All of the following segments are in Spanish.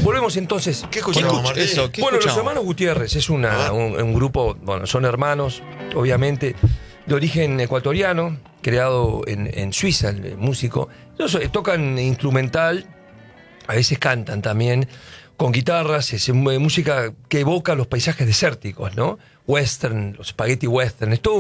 Volvemos entonces. ¿Qué escuchamos, Martín? Bueno, los hermanos Gutiérrez es un grupo, bueno, son hermanos, obviamente, de origen ecuatoriano, creado en Suiza, el músico. Ellos tocan instrumental, a veces cantan también, con guitarras, es música que evoca los paisajes desérticos, ¿no? Western, los spaghetti western, es todo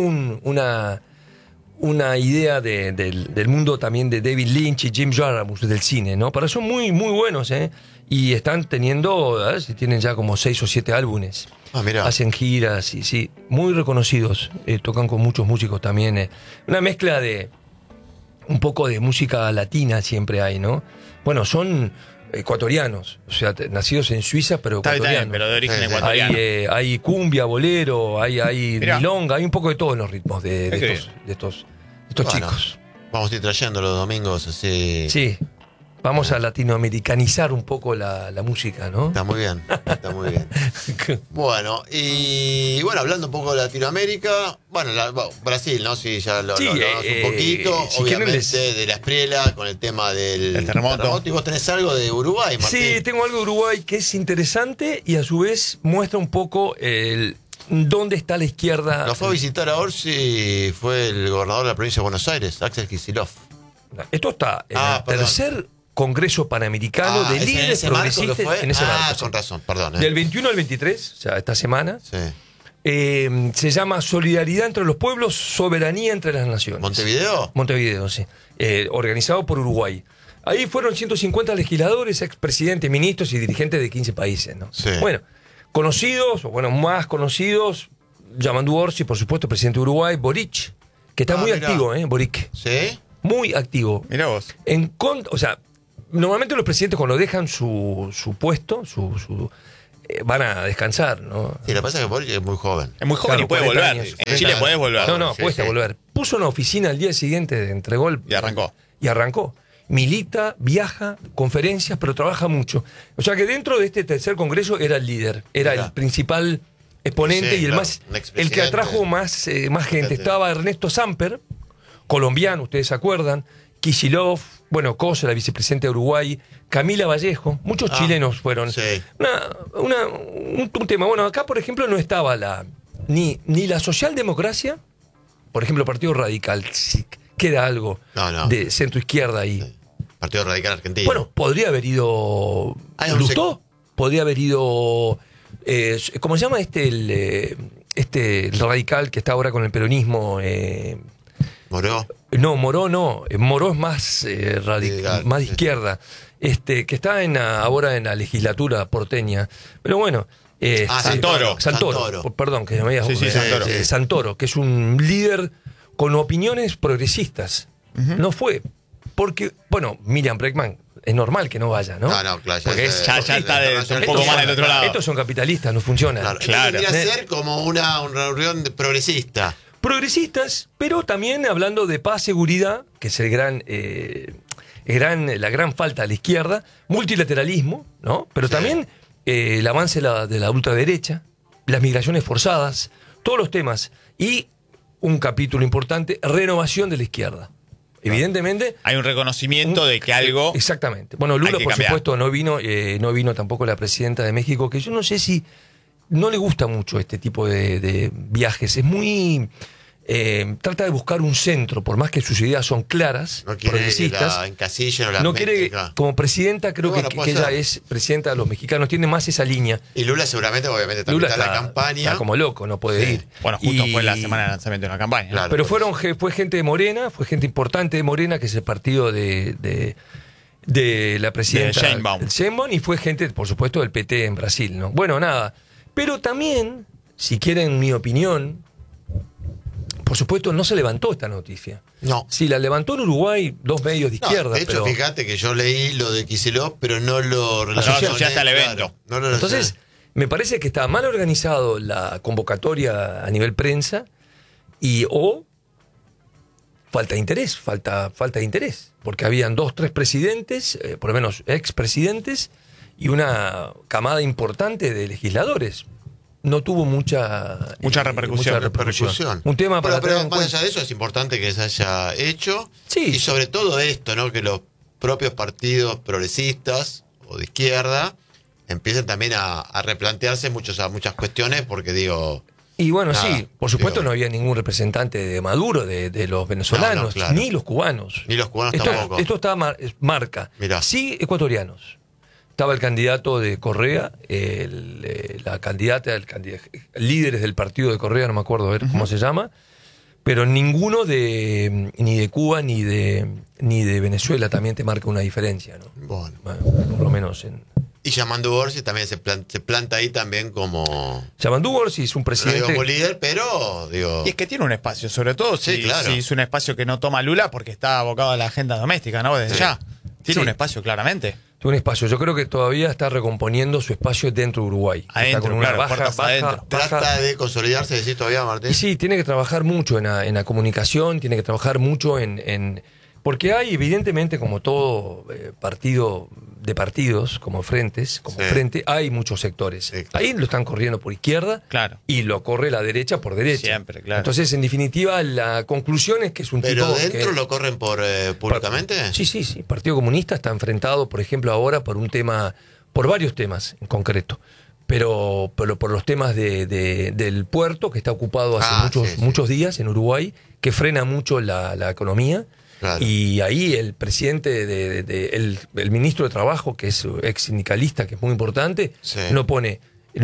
una idea del mundo también de David Lynch y Jim Jarmusch del cine, ¿no? Pero son muy, muy buenos, ¿eh? Y están teniendo, tienen ya como 6 o 7 álbumes. Mirá. Hacen giras y sí, muy reconocidos. Tocan con muchos músicos también. Una mezcla de un poco de música latina siempre hay, ¿no? Bueno, son ecuatorianos, o sea, nacidos en Suiza, pero ecuatorianos. Está bien, pero de origen ecuatoriano. Hay cumbia, bolero, hay milonga, hay un poco de todo en los ritmos de estos chicos. Vamos a ir trayendo los domingos así. Sí, vamos a latinoamericanizar un poco la música, ¿no? Está muy bien, está muy bien. Bueno, y bueno, hablando un poco de Latinoamérica, bueno, Brasil, ¿no? Sí, ya lo hablamos un poquito, si obviamente de la Espriela con el tema del terremoto. Y vos tenés algo de Uruguay, Martín. Sí, tengo algo de Uruguay que es interesante y a su vez muestra un poco dónde está la izquierda. Lo fue a visitar a Orsi, fue el gobernador de la provincia de Buenos Aires, Axel Kicillof. Esto está en el tercer Congreso Panamericano de líderes progresistas. En ese marco. Con razón, perdón. Del 21 al 23, o sea, esta semana. Sí. Se llama Solidaridad entre los Pueblos, Soberanía entre las Naciones. ¿Montevideo? Montevideo, sí. Organizado por Uruguay. Ahí fueron 150 legisladores, expresidentes, ministros y dirigentes de 15 países, ¿no? Sí. Bueno, conocidos, o bueno, más conocidos, Yamandu Orsi, por supuesto, presidente de Uruguay, Boric, que está muy activo, Boric. ¿Sí? Muy activo. Mirá vos. O sea, normalmente los presidentes cuando dejan su puesto, van a descansar, ¿no? Sí, lo que pasa es que Boric es muy joven. Es muy joven y puede volver. En Chile podés volver. No, puede volver. Puso una oficina al día siguiente, entregó y arrancó. Milita, viaja, conferencias, pero trabaja mucho. O sea que dentro de este tercer congreso era el líder, era el principal exponente y el que atrajo más gente. Estaba Ernesto Samper, colombiano, ustedes se acuerdan, Kicillof, bueno, Cosa, la vicepresidenta de Uruguay, Camila Vallejo, muchos chilenos fueron. Sí. Un tema. Bueno, acá, por ejemplo, no estaba ni la socialdemocracia, por ejemplo, Partido Radical, si queda algo de centro-izquierda ahí. Sí. Partido Radical Argentino. Bueno, podría haber ido Lustó, podría haber ido... ¿cómo se llama el radical que está ahora con el peronismo? Moró. No, Moró no. Moró es más radical, más de izquierda. Que está ahora en la legislatura porteña. Pero bueno. Santoro. Perdón, que me había Santoro. Santoro, que es un líder con opiniones progresistas. No fue. Porque, bueno, Miriam Bregman, es normal que no vaya, ¿no? No, claro. Porque ya está un poco más del otro lado. Estos son capitalistas, no funciona. Claro. Debería ser como una reunión progresista. Progresistas, pero también hablando de paz, seguridad, que es la gran falta de la izquierda, multilateralismo, ¿no? Pero también el avance de la ultraderecha, las migraciones forzadas, todos los temas. Y un capítulo importante, renovación de la izquierda. Evidentemente. Hay un reconocimiento de que algo. Exactamente. Bueno, Lula, por supuesto, no vino tampoco la presidenta de México, que yo no sé si no le gusta mucho este tipo de viajes. Es muy. Trata de buscar un centro, por más que sus ideas son claras, no quiere progresistas. No quiere, como presidenta, creo que ella es presidenta de los mexicanos, tiene más esa línea. Y Lula seguramente, obviamente, también está en la campaña. Está como loco, no puede ir. Bueno, justo fue la semana de lanzamiento de la campaña. Claro, pero fue gente de Morena, fue gente importante de Morena, que es el partido de la presidenta Sheinbaum, y fue gente, por supuesto, del PT en Brasil, ¿no? Bueno, nada. Pero también, si quieren mi opinión, por supuesto, no se levantó esta noticia. No. Si la levantó en Uruguay, dos medios de izquierda. De hecho, fíjate que yo leí lo de Kicillof, pero no lo relacioné. Ya está el evento. Entonces, me parece que está mal organizado la convocatoria a nivel prensa o falta de interés, falta de interés. Porque habían 2, 3 presidentes, por lo menos expresidentes, y una camada importante de legisladores. No tuvo mucha repercusión. Un tema para pero más allá de eso es importante que se haya hecho. Sí. Y sobre todo esto, ¿no? Que los propios partidos progresistas o de izquierda empiecen también a replantearse muchas cuestiones, porque digo... Y bueno, nada, sí, por supuesto digo, no había ningún representante de Maduro, de los venezolanos, No, claro. ni los cubanos. Ni los cubanos esto, tampoco. Esto está marca. Mirá. Sí, ecuatorianos. Estaba el candidato de Correa, la candidata, líderes del partido de Correa, no me acuerdo a ver cómo se llama, pero ninguno ni de Cuba ni de Venezuela también te marca una diferencia, ¿no? Bueno. Por lo menos en... Y Yamandu Orsi también se planta ahí también como... Yamandu Orsi es un No presidente... digo como líder, pero digo... Y es que tiene un espacio, sobre todo Sí, claro. si es un espacio que no toma Lula porque está abocado a la agenda doméstica, ¿no? Desde Sí. ya. Tiene Sí. un espacio, claramente. Un espacio. Yo creo que todavía está recomponiendo su espacio dentro de Uruguay. Adentro, Está con una claro, puertas adentro. Trata de consolidarse, decís todavía, Martín. Y sí, tiene que trabajar mucho en la comunicación, tiene que trabajar mucho porque hay, evidentemente, como todo partido de partidos, como frentes, como Sí. frente, hay muchos sectores. Sí, claro. Ahí lo están corriendo por izquierda Claro. y lo corre la derecha por derecha. Siempre, claro. Entonces, en definitiva, la conclusión es que es un Pero tipo dentro que, lo corren públicamente. Sí, sí, sí. El Partido Comunista está enfrentado, por ejemplo, ahora por varios temas en concreto. Pero por los temas del puerto, que está ocupado hace Sí, sí. muchos días en Uruguay, que frena mucho la economía. Claro. Y ahí el presidente, el ministro de Trabajo, que es ex sindicalista, que es muy importante, Sí. no pone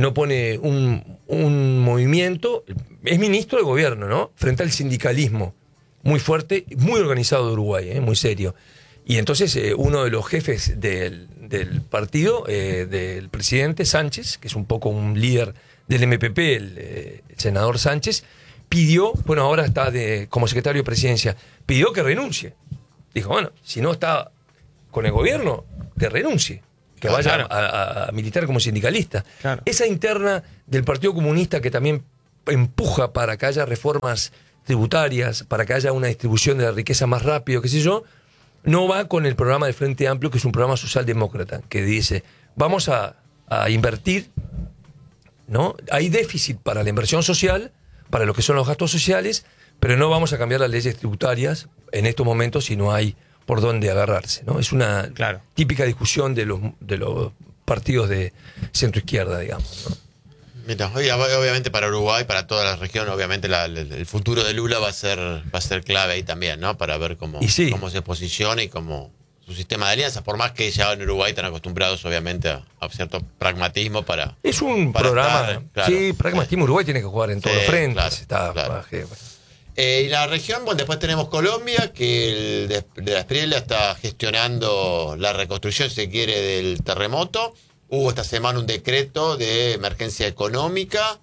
un movimiento, es ministro de gobierno, ¿no? Frente al sindicalismo muy fuerte, muy organizado de Uruguay, muy serio. Y entonces uno de los jefes del partido, del presidente Sánchez, que es un poco un líder del MPP, el senador Sánchez, pidió, bueno, ahora está como secretario de presidencia, pidió que renuncie. Dijo, bueno, si no está con el gobierno, que renuncie, que vaya a militar como sindicalista. Claro. Esa interna del Partido Comunista que también empuja para que haya reformas tributarias, para que haya una distribución de la riqueza más rápido, qué sé yo, no va con el programa del Frente Amplio, que es un programa socialdemócrata, que dice, vamos a invertir, ¿no? Hay déficit para la inversión social, para lo que son los gastos sociales, pero no vamos a cambiar las leyes tributarias en estos momentos si no hay por dónde agarrarse, ¿no? Es una Claro. típica discusión de los partidos de centro-izquierda, digamos, ¿no? Mira, obviamente para Uruguay, para toda la región, obviamente el futuro de Lula va a ser clave ahí también, ¿no? Para ver cómo se posiciona y cómo su sistema de alianzas, por más que ya en Uruguay están acostumbrados obviamente a cierto pragmatismo para... Es un para programa, estar, claro. sí, pragmatismo. Uruguay tiene que jugar en todos los frentes. Claro, Está, claro. bueno. Y la región, bueno, después tenemos Colombia, que de la Espriella está gestionando la reconstrucción, si se quiere, del terremoto. Hubo esta semana un decreto de emergencia económica,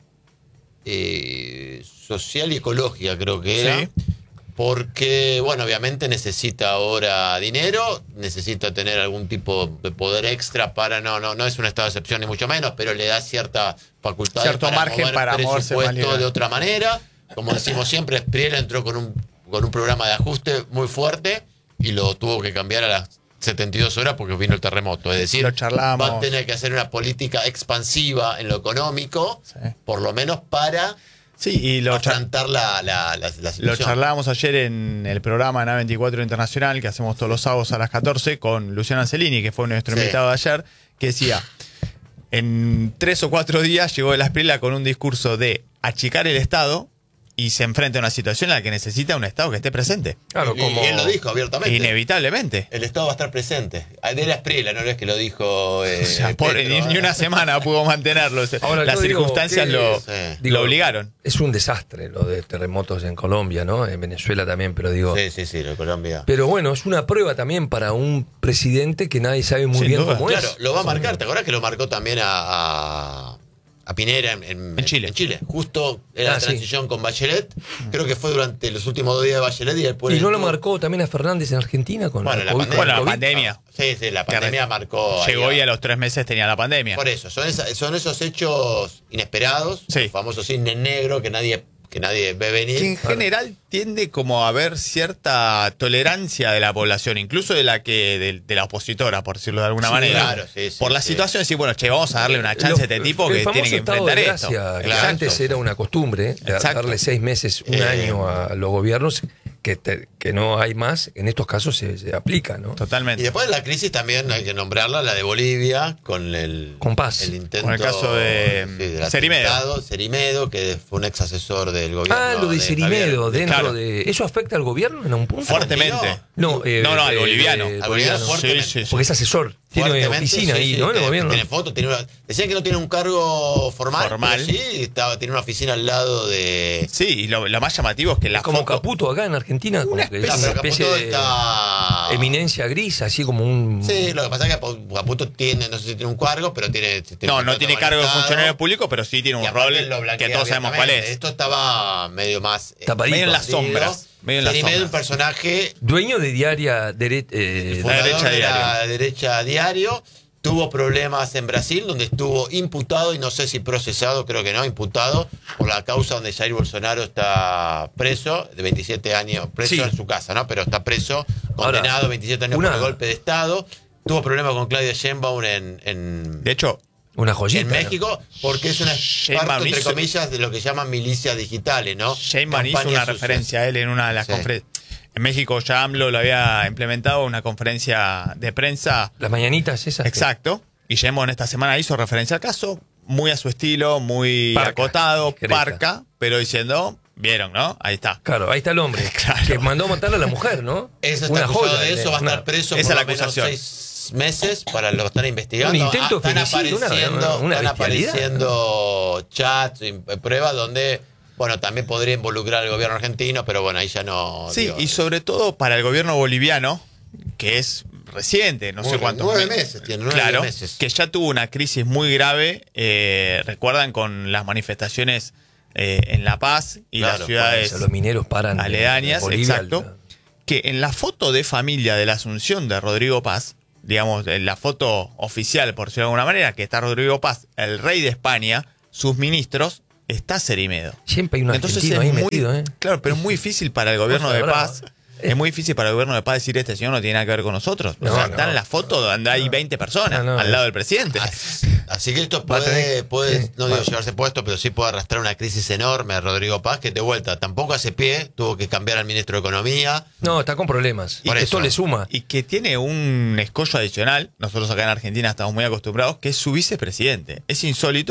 social y ecológica, creo que era. Sí. Porque, bueno, obviamente necesita ahora dinero, necesita tener algún tipo de poder extra para, no es un estado de excepción ni mucho menos, pero le da cierta facultad Cierto margen para moverse más presupuesto libre. de otra manera. Como decimos siempre, Espriella entró con un programa de ajuste muy fuerte y lo tuvo que cambiar a las 72 horas porque vino el terremoto. Es decir, Lo charlamos. va a tener que hacer una política expansiva en lo económico, Sí. por lo menos para Sí, y lo afrontar la situación. Lo charlábamos ayer en el programa en A24 Internacional, que hacemos todos los sábados a las 14, con Luciano Ancelini, que fue nuestro Sí. invitado de ayer, que decía, en 3 o 4 días llegó de la Espriella con un discurso de achicar el Estado y se enfrenta a una situación en la que necesita un Estado que esté presente. Claro, Y como él lo dijo abiertamente. Inevitablemente. El Estado va a estar presente. De la Espriella, no es que lo dijo. O sea, Petro, ni una semana pudo mantenerlo. Ahora, Las yo digo circunstancias que- lo Sí. lo obligaron. Es un desastre lo de terremotos en Colombia, ¿no? En Venezuela también, pero digo... Sí, lo de Colombia. Pero bueno, es una prueba también para un presidente que nadie sabe muy Sin bien duda. cómo Claro, es. lo va a marcar. ¿Te acuerdas que lo marcó también a Pinera en Chile? En Chile. Justo era la sí. transición con Bachelet. Creo que fue durante los últimos 2 días de Bachelet y después. ¿Y no lo marcó también a Fernández en Argentina con Bueno, la COVID? pandemia. Bueno, la COVID? pandemia. Sí, la pandemia marcó. Llegó ahí y a los 3 meses tenía la pandemia. Por eso, son esos hechos inesperados, Sí. el famoso cisne negro que nadie ve venir. Que en general tiende como a haber cierta tolerancia de la población, incluso de la opositora, por decirlo de alguna Sí, manera. claro, sí, por la sí. situación, sí, bueno, che, vamos a darle una chance a este tipo el que famoso tiene que estado de enfrentar esto. gracia, que Claro. antes era una costumbre, de Exacto. darle 6 meses, un año a los gobiernos, que no hay más, en estos casos se aplica, ¿no? Totalmente. Y después la crisis también hay que nombrarla, la de Bolivia, con el intento. Con el caso de Cerimedo, que fue un ex asesor del gobierno. Lo de Cerimedo, dentro de. ¿Eso afecta al gobierno en un punto? Fuertemente. No, al boliviano. Al boliviano fuertemente. Sí. Porque es asesor. Tiene oficina ahí, ¿no? En el gobierno. Tiene foto, decían que no tiene un cargo formal. Pero sí, tiene una oficina al lado de. Sí, y lo más llamativo es que la como foto. Caputo acá en Argentina, como que es una especie de eminencia gris, así como un. Sí, lo que pasa es que Caputo no sé si tiene un cargo, pero tiene. No tiene cargo de funcionario público, pero sí tiene un rol que todos sabemos cuál es. Esto estaba medio más. Tapadito. Medio en las sombras. Cerimedo, un personaje. Dueño de Diaria. Derecha Diario. Tuvo problemas en Brasil, donde estuvo imputado, y no sé si procesado, creo que no, imputado, por la causa donde Jair Bolsonaro está preso, de 27 años, preso en su casa, ¿no? Pero está preso, condenado, ahora, 27 años por el golpe de Estado. Tuvo problemas con Claudia Sheinbaum de hecho, una joyita. En México, porque es una parte, entre comillas, de lo que llaman milicias digitales, ¿no? Sheinbaum hizo una referencia a él en una de las conferencias. En México ya AMLO lo había implementado, una conferencia de prensa. Las mañanitas esas. Exacto. Y Sheinbaum esta semana hizo referencia al caso, muy a su estilo, muy acotado, parca, pero diciendo, vieron, ¿no? Ahí está. Claro, ahí está el hombre. Claro. Que mandó a matar a la mujer, ¿no? Eso está acusado de eso, va a estar preso por lo menos 6 meses para lo están investigando. Un intento están apareciendo chats y pruebas donde, bueno, también podría involucrar al gobierno argentino, pero bueno, ahí ya no. Sí, y sobre todo para el gobierno boliviano, que es reciente, no sé cuántos 9 meses tiene, 9 meses. Que ya tuvo una crisis muy grave, recuerdan con las manifestaciones en La Paz y las ciudades los mineros paran aledañas, exacto, que en la foto de familia de la asunción de Rodrigo Paz, digamos, en la foto oficial, por decirlo de alguna manera, que está Rodrigo Paz, el rey de España, sus ministros, está Cerimedo. Siempre hay un argentino ahí metido, Claro, pero es muy difícil para el gobierno de Paz. Es muy difícil para el gobierno de Paz decir este señor no tiene nada que ver con nosotros. Está en la foto donde hay 20 personas al lado del presidente. Así que esto puede no digo llevarse puesto, pero sí puede arrastrar una crisis enorme a Rodrigo Paz, que de vuelta tampoco hace pie, tuvo que cambiar al ministro de Economía. No, está con problemas. Y esto le suma. Y que tiene un escollo adicional, nosotros acá en Argentina estamos muy acostumbrados, que es su vicepresidente. Es insólito.